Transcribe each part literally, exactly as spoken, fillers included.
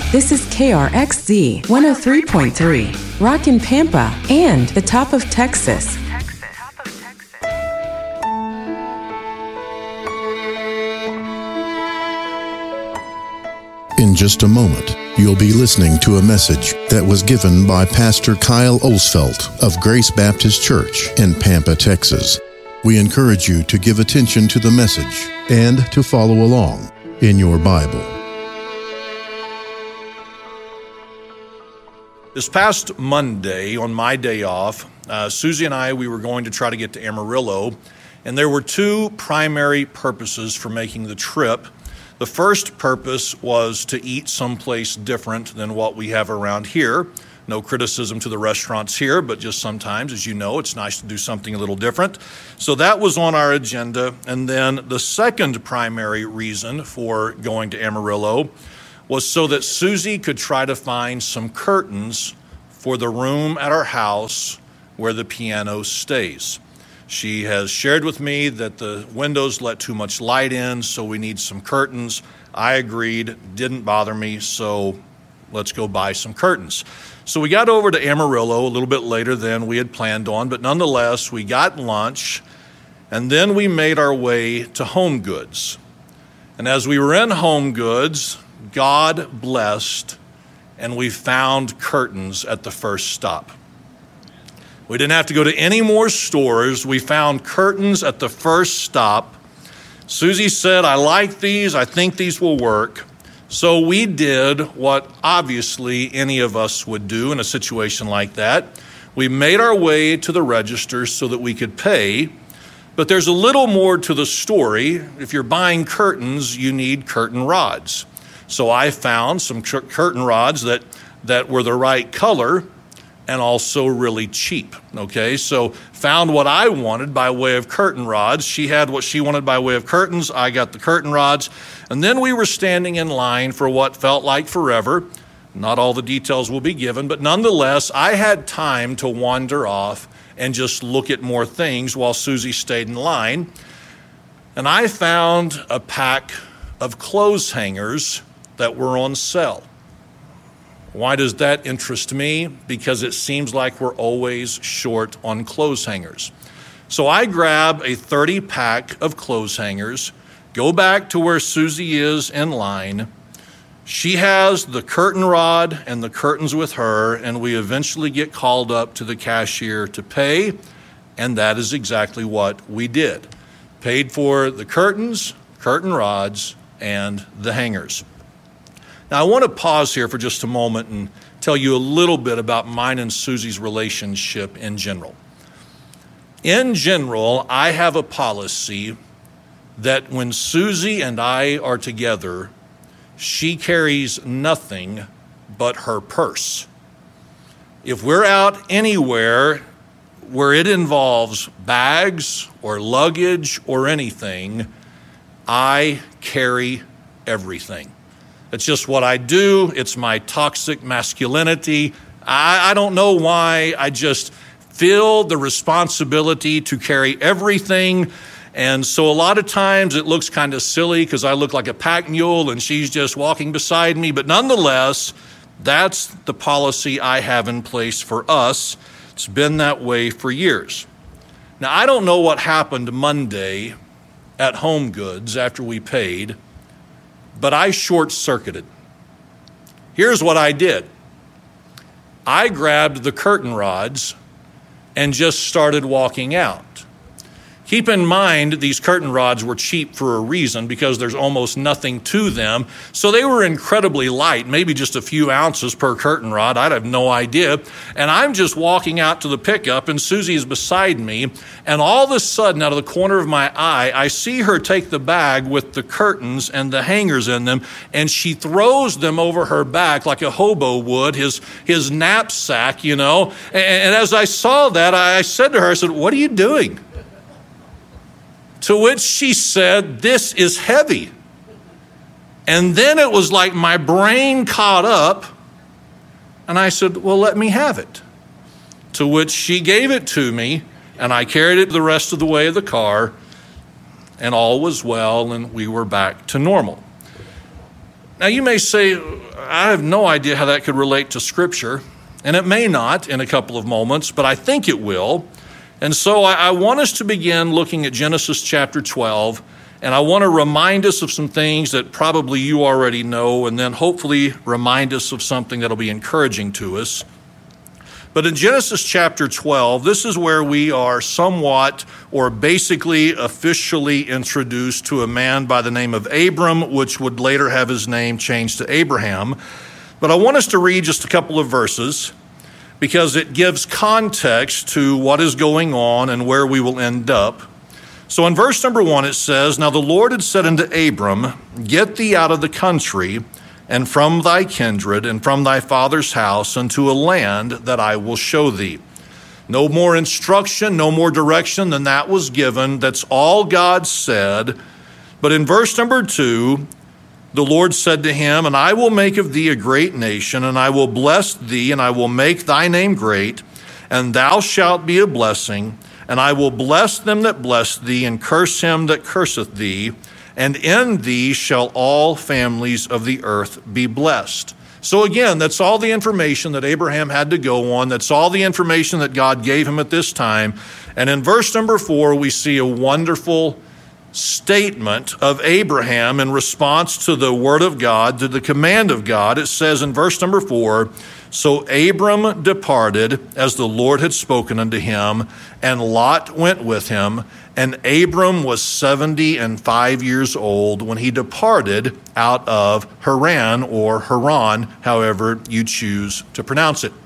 This is K R X Z one oh three point three, Rockin' Pampa and the top of Texas. In just a moment, you'll be listening to a message that was given by Pastor Kyle Olsfeld of Grace Baptist Church in Pampa, Texas. We encourage you to give attention to the message and to follow along in your Bible. This past Monday, on my day off, uh, Susie and I, we were going to try to get to Amarillo, and there were two primary purposes for making the trip. The first purpose was to eat someplace different than what we have around here. No criticism to the restaurants here, but just sometimes, as you know, it's nice to do something a little different. So that was on our agenda. And then the second primary reason for going to Amarillo was so that Susie could try to find some curtains for the room at our house where the piano stays. She has shared with me that the windows let too much light in, so we need some curtains. I agreed, didn't bother me, so let's go buy some curtains. So we got over to Amarillo a little bit later than we had planned on, but nonetheless, we got lunch, and then we made our way to Home Goods. And as we were in Home Goods, God blessed, and we found curtains at the first stop. We didn't have to go to any more stores. We found curtains at the first stop. Susie said, I like these. I think these will work. So we did what obviously any of us would do in a situation like that. We made our way to the register so that we could pay. But there's a little more to the story. If you're buying curtains, you need curtain rods. So I found some cur- curtain rods that, that were the right color and also really cheap, okay? So found what I wanted by way of curtain rods. She had what she wanted by way of curtains. I got the curtain rods. And then we were standing in line for what felt like forever. Not all the details will be given, but nonetheless, I had time to wander off and just look at more things while Susie stayed in line. And I found a pack of clothes hangers that were on sale. Why does that interest me? Because it seems like we're always short on clothes hangers. So I grab a thirty pack of clothes hangers, go back to where Susie is in line. She has the curtain rod and the curtains with her, and we eventually get called up to the cashier to pay, and that is exactly what we did. Paid for the curtains, curtain rods, and the hangers. Now, I want to pause here for just a moment and tell you a little bit about mine and Susie's relationship in general. In general, I have a policy that when Susie and I are together, she carries nothing but her purse. If we're out anywhere where it involves bags or luggage or anything, I carry everything. It's just what I do. It's my toxic masculinity. I, I don't know why. I just feel the responsibility to carry everything. And so a lot of times it looks kind of silly because I look like a pack mule and she's just walking beside me. But nonetheless, that's the policy I have in place for us. It's been that way for years. Now, I don't know what happened Monday at Home Goods after we paid, but I short-circuited. Here's what I did. I grabbed the curtain rods and just started walking out. Keep in mind, these curtain rods were cheap for a reason because there's almost nothing to them. So they were incredibly light, maybe just a few ounces per curtain rod. I'd have no idea. And I'm just walking out to the pickup, and Susie is beside me. And all of a sudden, out of the corner of my eye, I see her take the bag with the curtains and the hangers in them, and she throws them over her back like a hobo would, his, his knapsack, you know. And, and as I saw that, I said to her, I said, "What are you doing?" To which she said, "This is heavy." And then it was like my brain caught up, and I said, "Well, let me have it." To which she gave it to me, and I carried it the rest of the way of the car, and all was well, and we were back to normal. Now you may say, I have no idea how that could relate to Scripture, and it may not in a couple of moments, but I think it will. And so I, I want us to begin looking at Genesis chapter twelve, and I want to remind us of some things that probably you already know, and then hopefully remind us of something that'll be encouraging to us. But in Genesis chapter twelve, this is where we are somewhat or basically officially introduced to a man by the name of Abram, which would later have his name changed to Abraham. But I want us to read just a couple of verses because it gives context to what is going on and where we will end up. So in verse number one, it says, "Now the Lord had said unto Abram, Get thee out of the country, and from thy kindred, and from thy father's house, unto a land that I will show thee." No more instruction, no more direction than that was given. That's all God said. But in verse number two, the Lord said to him, "And I will make of thee a great nation, and I will bless thee, and I will make thy name great, and thou shalt be a blessing. And I will bless them that bless thee, and curse him that curseth thee. And in thee shall all families of the earth be blessed." So again, that's all the information that Abraham had to go on. That's all the information that God gave him at this time. And in verse number four, we see a wonderful statement of Abraham in response to the word of God, to the command of God. It says in verse number four, "So Abram departed as the Lord had spoken unto him, and Lot went with him. And Abram was seventy and five years old when he departed out of Haran," or Haran, however you choose to pronounce it.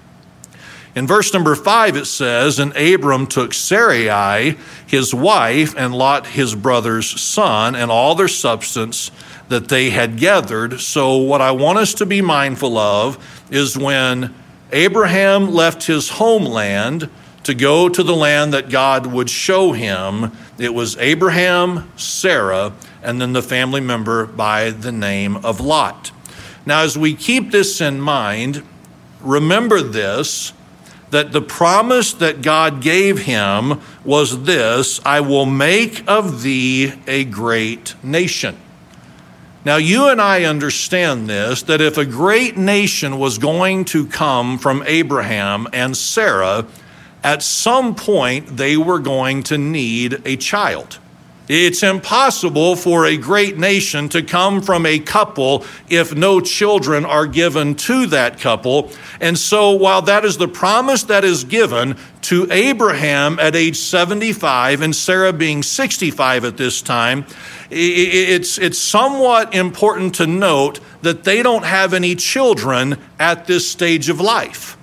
In verse number five, it says, "And Abram took Sarai, his wife, and Lot, his brother's son, and all their substance that they had gathered." So what I want us to be mindful of is when Abraham left his homeland to go to the land that God would show him, it was Abraham, Sarah, and then the family member by the name of Lot. Now, as we keep this in mind, remember this, that the promise that God gave him was this: "I will make of thee a great nation." Now, you and I understand this, that if a great nation was going to come from Abraham and Sarah, at some point they were going to need a child. It's impossible for a great nation to come from a couple if no children are given to that couple. And so while that is the promise that is given to Abraham at age seventy-five and Sarah being sixty-five at this time, it's, it's somewhat important to note that they don't have any children at this stage of life.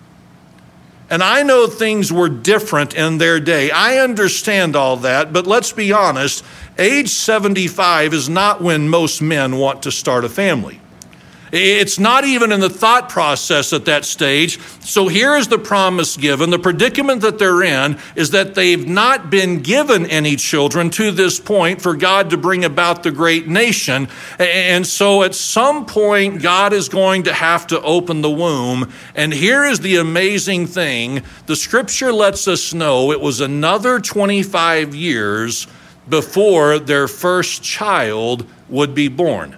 And I know things were different in their day. I understand all that, but let's be honest, age seventy-five is not when most men want to start a family. It's not even in the thought process at that stage. So here is the promise given. The predicament that they're in is that they've not been given any children to this point for God to bring about the great nation. And so at some point, God is going to have to open the womb. And here is the amazing thing. The scripture lets us know it was another twenty-five years before their first child would be born.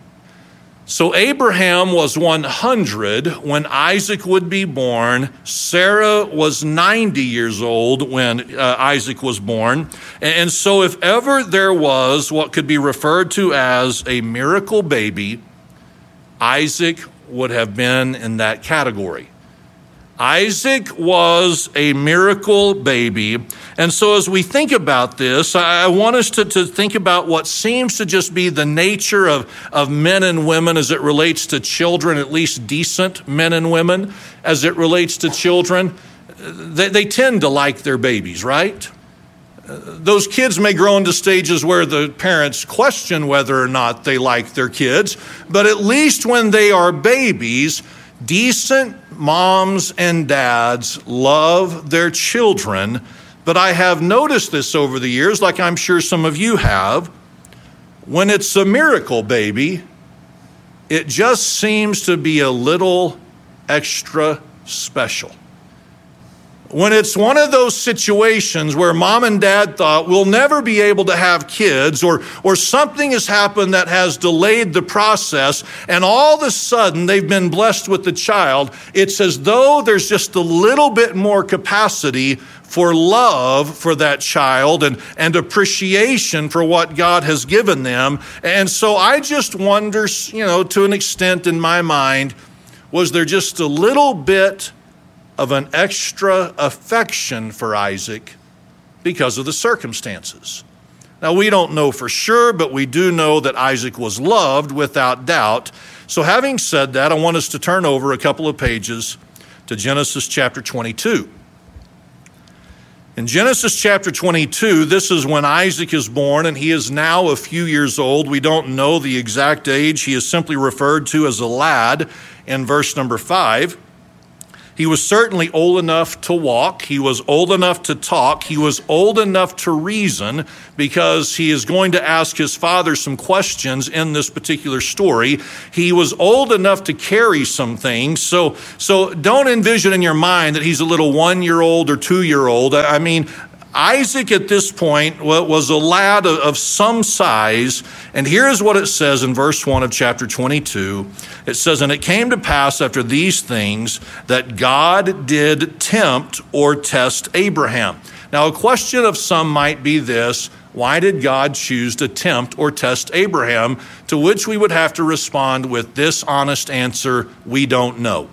So Abraham was one hundred when Isaac would be born. Sarah was ninety years old when uh, Isaac was born. And so if ever there was what could be referred to as a miracle baby, Isaac would have been in that category. Isaac was a miracle baby. And so as we think about this, I want us to, to think about what seems to just be the nature of, of men and women as it relates to children, at least decent men and women as it relates to children. They, they tend to like their babies, right? Those kids may grow into stages where the parents question whether or not they like their kids, but at least when they are babies, decent moms and dads love their children. But I have noticed this over the years, like I'm sure some of you have. When it's a miracle baby, it just seems to be a little extra special. when it's one of those situations where mom and dad thought we'll never be able to have kids, or, or something has happened that has delayed the process, and all of a sudden they've been blessed with the child, it's as though there's just a little bit more capacity for love for that child and, and appreciation for what God has given them. And so I just wonder, you know, to an extent in my mind, was there just a little bit of an extra affection for Isaac because of the circumstances? Now, we don't know for sure, but we do know that Isaac was loved without doubt. So having said that, I want us to turn over a couple of pages to Genesis chapter twenty-two. In Genesis chapter twenty-two, this is when Isaac is born, and he is now a few years old. We don't know the exact age. He is simply referred to as a lad in verse number five. He was certainly old enough to walk. He was old enough to talk. He was old enough to reason, because he is going to ask his father some questions in this particular story. He was old enough to carry some things. So, so don't envision in your mind that he's a little one-year-old or two-year-old. I mean, Isaac at this point was a lad of some size, and here's what it says in verse one of chapter twenty-two. It says, "And it came to pass after these things that God did tempt or test Abraham." Now, a question of some might be this: why did God choose to tempt or test Abraham? To which we would have to respond with this honest answer: we don't know.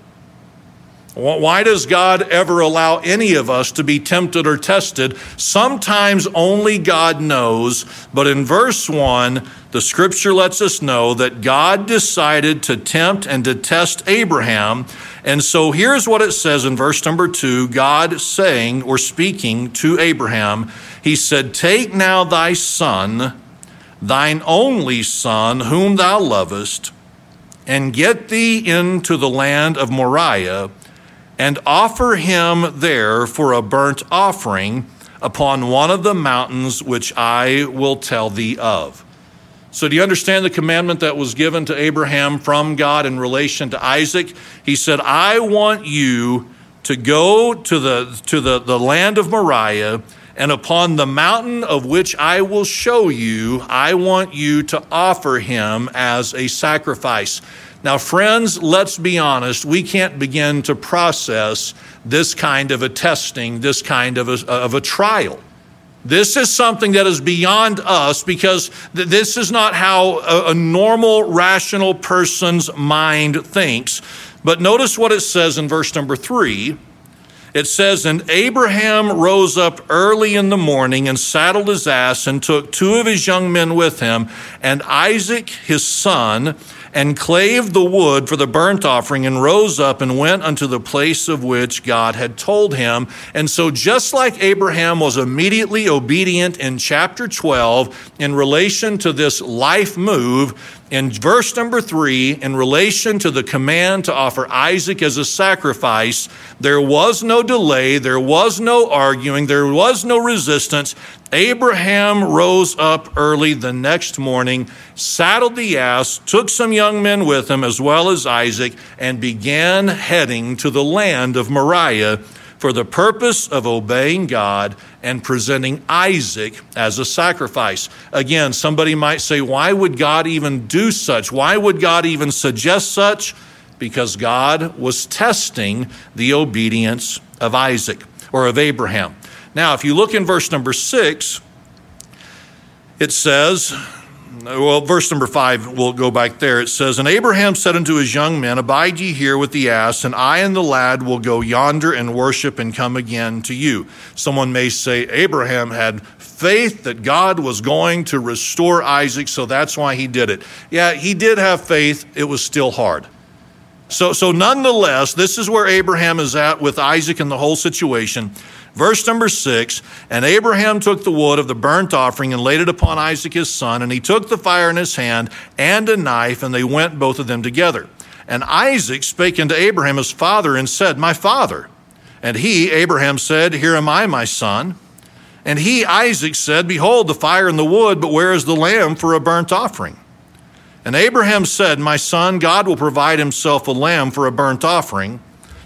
Why does God ever allow any of us to be tempted or tested? Sometimes only God knows, but in verse one, the scripture lets us know that God decided to tempt and to test Abraham. And so here's what it says in verse number two, God saying or speaking to Abraham, he said, "Take now thy son, thine only son, whom thou lovest, and get thee into the land of Moriah, and offer him there for a burnt offering upon one of the mountains which I will tell thee of." So do you understand the commandment that was given to Abraham from God in relation to Isaac? He said, I want you to go to the, to the, the land of Moriah, and upon the mountain of which I will show you, I want you to offer him as a sacrifice. Now, friends, let's be honest. We can't begin to process this kind of a testing, this kind of a, of a trial. This is something that is beyond us, because th- this is not how a, a normal, rational person's mind thinks. But notice what it says in verse number three. It says, "And Abraham rose up early in the morning and saddled his ass and took two of his young men with him, and Isaac his son, and clave the wood for the burnt offering, and rose up and went unto the place of which God had told him." And so just like Abraham was immediately obedient in chapter twelve in relation to this life move, in verse number three, in relation to the command to offer Isaac as a sacrifice, there was no delay, there was no arguing, there was no resistance. Abraham rose up early the next morning, saddled the ass, took some young men with him as well as Isaac, and began heading to the land of Moriah for the purpose of obeying God and presenting Isaac as a sacrifice. Again, somebody might say, why would God even do such? Why would God even suggest such? Because God was testing the obedience of Isaac, or of Abraham. Now, if you look in verse number six, it says, well, verse number five, we'll go back there. It says, "And Abraham said unto his young men, Abide ye here with the ass, and I and the lad will go yonder and worship and come again to you." Someone may say Abraham had faith that God was going to restore Isaac, so that's why he did it. Yeah, he did have faith. It was still hard. So, so nonetheless, this is where Abraham is at with Isaac and the whole situation. Verse number six, "And Abraham took the wood of the burnt offering and laid it upon Isaac his son, and he took the fire in his hand and a knife, and they went both of them together. And Isaac spake unto Abraham his father and said, My father. And he, Abraham, said, Here am I, my son. And he, Isaac, said, Behold, the fire and the wood, but where is the lamb for a burnt offering? And Abraham said, My son, God will provide himself a lamb for a burnt offering.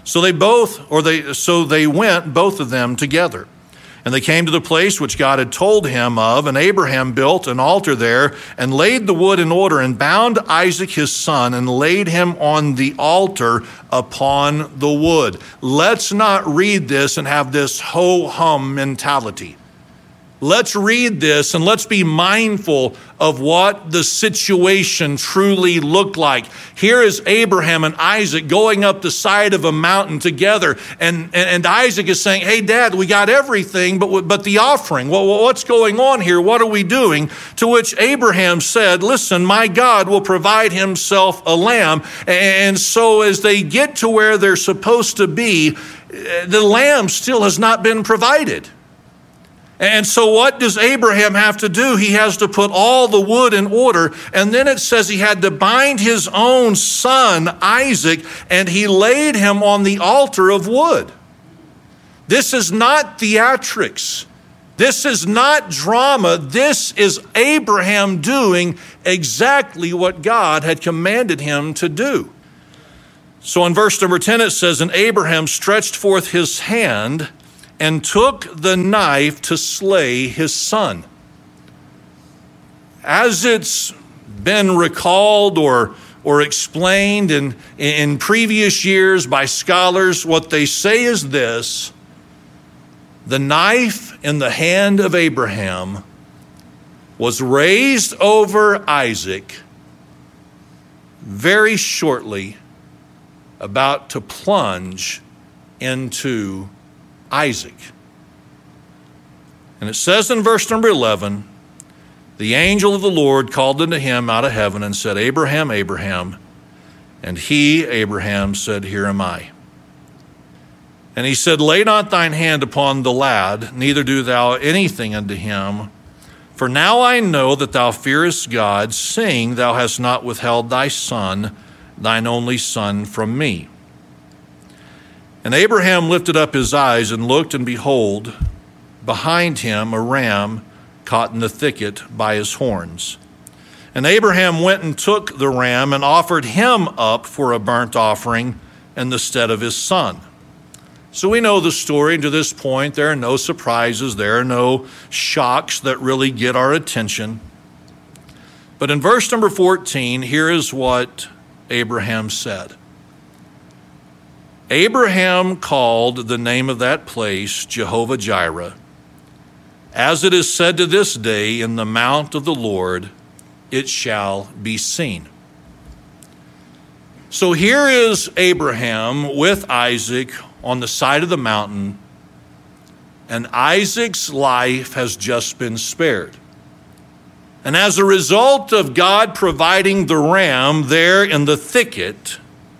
So they both, or they, so they went, both of them together. And they came to the place which God had told him of, and Abraham built an altar there and laid the wood in order and bound Isaac his son and laid him on the altar upon the wood. Let's not read this and have this ho-hum mentality. Let's read this and let's be mindful of what the situation truly looked like. Here is Abraham and Isaac going up the side of a mountain together. And, and, and Isaac is saying, hey, Dad, we got everything, but, but the offering, well, what's going on here? What are we doing? To which Abraham said, listen, my God will provide himself a lamb. And so as they get to where they're supposed to be, the lamb still has not been provided. And so what does Abraham have to do? He has to put all the wood in order. And then it says he had to bind his own son, Isaac, and he laid him on the altar of wood. This is not theatrics. This is not drama. This is Abraham doing exactly what God had commanded him to do. So in verse number ten, it says, and Abraham stretched forth his hand and took the knife to slay his son. As it's been recalled or, or explained in, in previous years by scholars, what they say is this: the knife in the hand of Abraham was raised over Isaac very shortly, about to plunge into Isaac. And it says in verse number eleven, the angel of the Lord called unto him out of heaven and said, Abraham, Abraham. And he, Abraham, said, Here am I. And he said, Lay not thine hand upon the lad, neither do thou anything unto him. For now I know that thou fearest God, seeing thou hast not withheld thy son, thine only son, from me. And Abraham lifted up his eyes and looked, and behold, behind him a ram caught in the thicket by his horns. And Abraham went and took the ram and offered him up for a burnt offering in the stead of his son. So we know the story. To this point, there are no surprises. There are no shocks that really get our attention. But in verse number fourteen, here is what Abraham said. Abraham called the name of that place Jehovah Jireh. As it is said to this day, in the mount of the Lord, it shall be seen. So here is Abraham with Isaac on the side of the mountain, and Isaac's life has just been spared. And as a result of God providing the ram there in the thicket,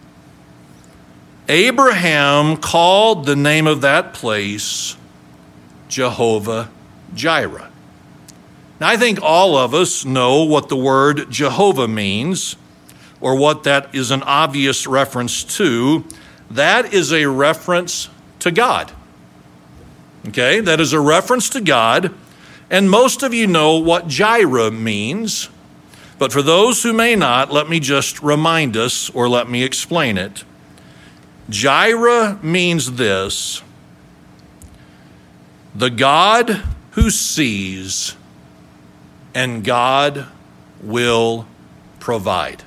Abraham called the name of that place Jehovah Jireh. Now, I think all of us know what the word Jehovah means, or what that is an obvious reference to. That is a reference to God. Okay, that is a reference to God. And most of you know what Jireh means. But for those who may not, let me just remind us, or let me explain it. Jireh means this: the God who sees, and God will provide.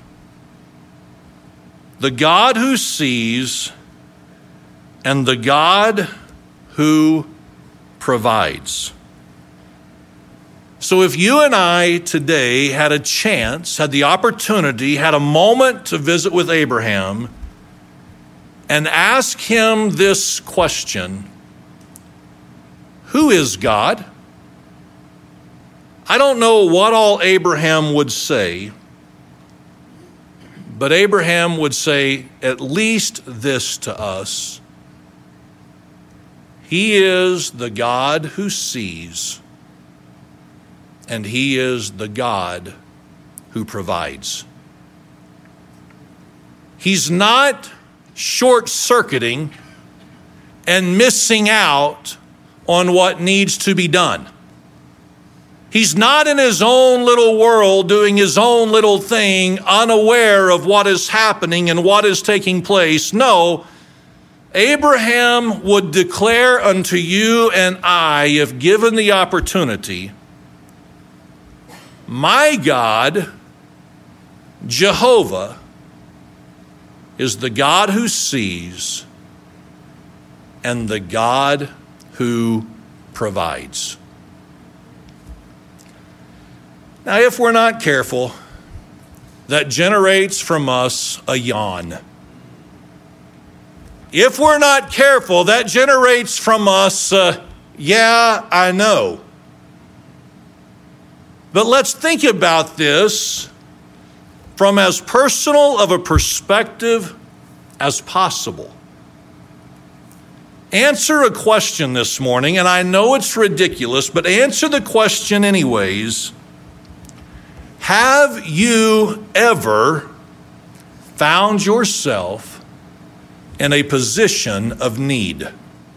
The God who sees, and the God who provides. So if you and I today had a chance, had the opportunity, had a moment to visit with Abraham and ask him this question: who is God? I don't know what all Abraham would say, but Abraham would say at least this to us: He is the God who sees, and He is the God who provides. He's not short-circuiting and missing out on what needs to be done. He's not in his own little world doing his own little thing, unaware of what is happening and what is taking place. No, Abraham would declare unto you and I, if given the opportunity, my God, Jehovah, is the God who sees and the God who provides. Now, if we're not careful, that generates from us a yawn. If we're not careful, that generates from us, uh, yeah, I know. But let's think about this from as personal of a perspective as possible. Answer a question this morning, and I know it's ridiculous, but answer the question anyways. Have you ever found yourself in a position of need?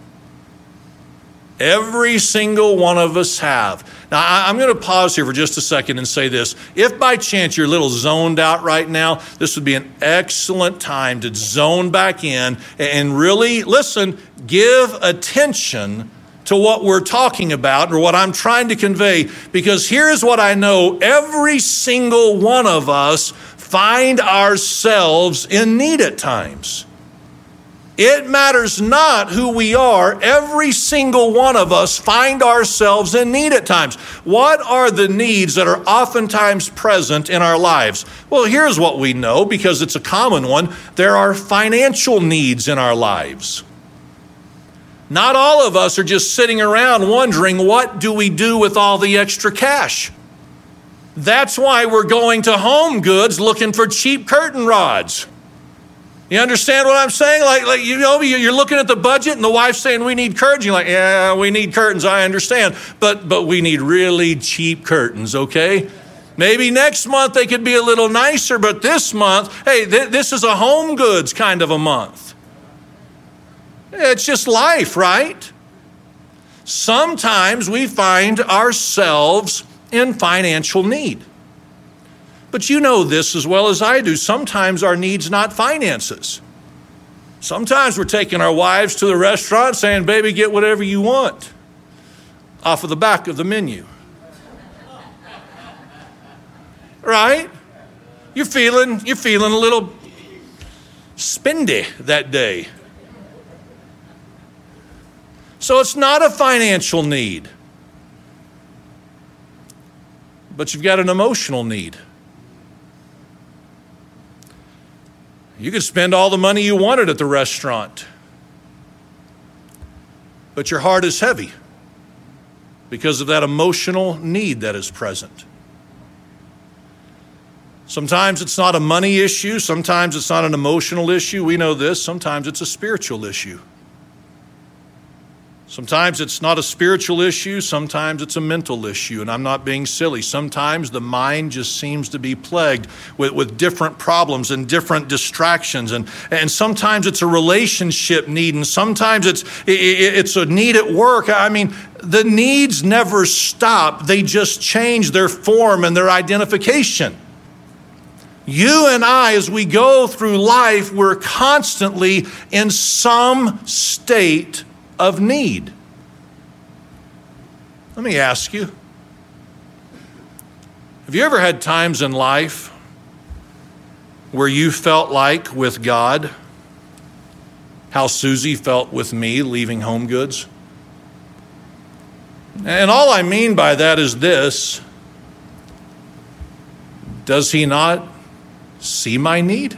Every single one of us have. Now, I'm going to pause here for just a second and say this. If by chance you're a little zoned out right now, this would be an excellent time to zone back in and really, listen, give attention to what we're talking about or what I'm trying to convey, because here's what I know. Every single one of us find ourselves in need at times. It matters not who we are. Every single one of us find ourselves in need at times. What are the needs that are oftentimes present in our lives? Well, here's what we know, because it's a common one. There are financial needs in our lives. Not all of us are just sitting around wondering, what do we do with all the extra cash? That's why we're going to Home Goods looking for cheap curtain rods. You understand what I'm saying? Like, like you know, you're looking at the budget and the wife's saying, we need curtains. You're like, yeah, we need curtains. I understand. But, but we need really cheap curtains, okay? Maybe next month they could be a little nicer, but this month, hey, th- this is a Home Goods kind of a month. It's just life, right? Sometimes we find ourselves in financial need. But you know this as well as I do. Sometimes our need's not finances. Sometimes we're taking our wives to the restaurant saying, baby, get whatever you want off of the back of the menu. Right? You're feeling, you're feeling a little spendy that day. So it's not a financial need, but you've got an emotional need. You could spend all the money you wanted at the restaurant, but your heart is heavy because of that emotional need that is present. Sometimes it's not a money issue. Sometimes it's not an emotional issue. We know this. Sometimes it's a spiritual issue. Sometimes it's not a spiritual issue. Sometimes it's a mental issue. And I'm not being silly. Sometimes the mind just seems to be plagued with, with different problems and different distractions. And, and sometimes it's a relationship need. And sometimes it's, it, it's a need at work. I mean, the needs never stop. They just change their form and their identification. You and I, as we go through life, we're constantly in some state of need. Let me ask you, have you ever had times in life where you felt like with God how Susie felt with me leaving Home Goods? And all I mean by that is this: does he not see my need?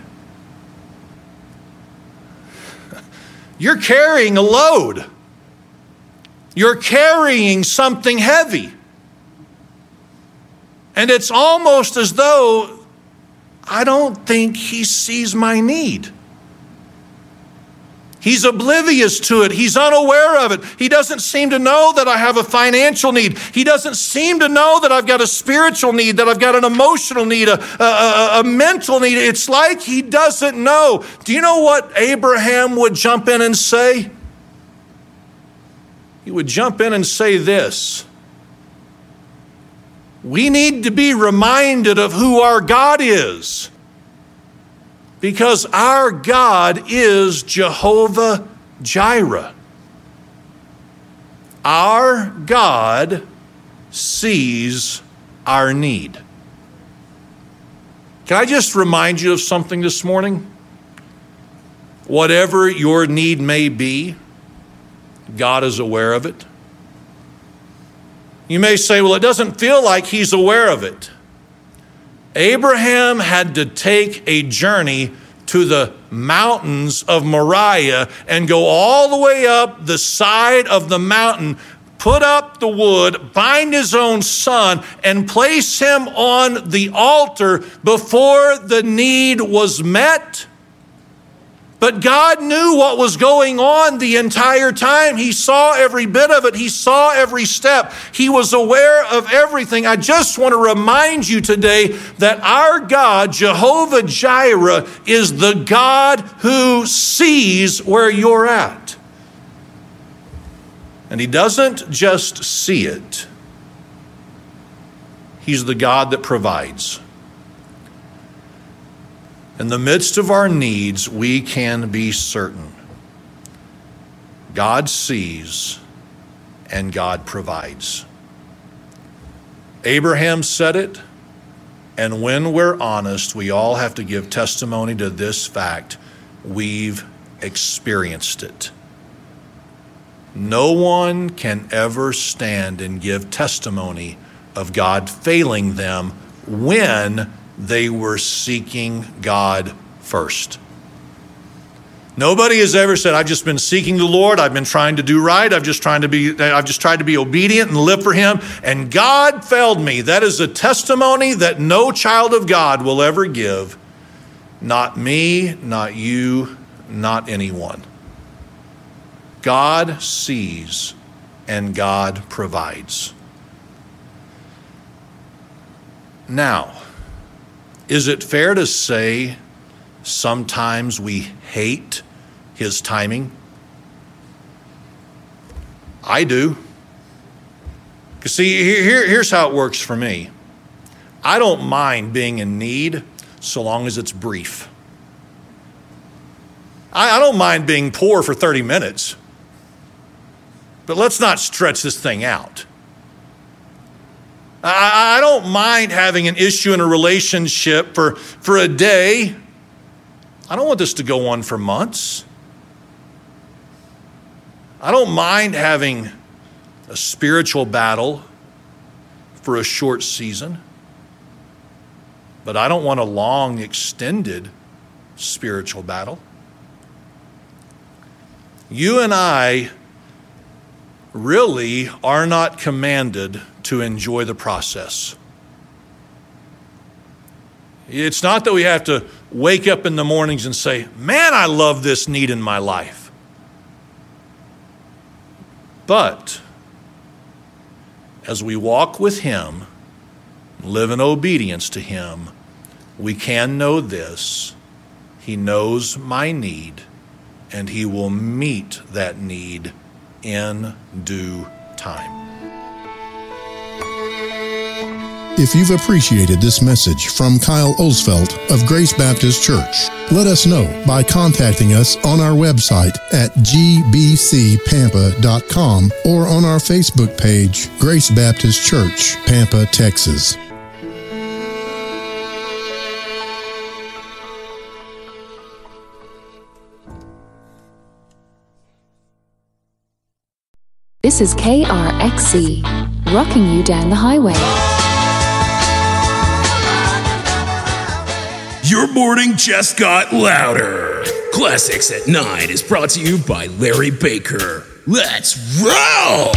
You're carrying a load. You're carrying something heavy. And it's almost as though I don't think he sees my need. He's oblivious to it. He's unaware of it. He doesn't seem to know that I have a financial need. He doesn't seem to know that I've got a spiritual need, that I've got an emotional need, a, a, a mental need. It's like he doesn't know. Do you know what Abraham would jump in and say? He would jump in and say this: we need to be reminded of who our God is, because our God is Jehovah Jireh. Our God sees our need. Can I just remind you of something this morning? Whatever your need may be, God is aware of it. You may say, well, it doesn't feel like he's aware of it. Abraham had to take a journey to the mountains of Moriah and go all the way up the side of the mountain, put up the wood, bind his own son, and place him on the altar before the need was met. But God knew what was going on the entire time. He saw every bit of it. He saw every step. He was aware of everything. I just want to remind you today that our God, Jehovah Jireh, is the God who sees where you're at. And he doesn't just see it. He's the God that provides. In the midst of our needs, we can be certain God sees and God provides. Abraham said it, and when we're honest, we all have to give testimony to this fact: we've experienced it. No one can ever stand and give testimony of God failing them when they were seeking God first. Nobody has ever said, I've just been seeking the Lord, I've been trying to do right, I've just trying to be I've just tried to be obedient and live for him, and God failed me. That is a testimony that no child of God will ever give. Not me, not you, not anyone. God sees and God provides. Now, is it fair to say sometimes we hate his timing? I do. You see, here, here's how it works for me. I don't mind being in need so long as it's brief. I, I don't mind being poor for thirty minutes. But let's not stretch this thing out. I, I don't mind having an issue in a relationship for, for a day. I don't want this to go on for months. I don't mind having a spiritual battle for a short season. But I don't want a long, extended spiritual battle. You and I really are not commanded to enjoy the process. It's not that we have to wake up in the mornings and say, man, I love this need in my life. But as we walk with him, live in obedience to him, we can know this: he knows my need, and he will meet that need in due time. If you've appreciated this message from Kyle Osfelt of Grace Baptist Church, let us know by contacting us on our website at g b c pampa dot com or on our Facebook page, Grace Baptist Church, Pampa, Texas. This is K R X C, rocking you down the highway. Your morning just got louder. Classics at nine is brought to you by Larry Baker. Let's roll!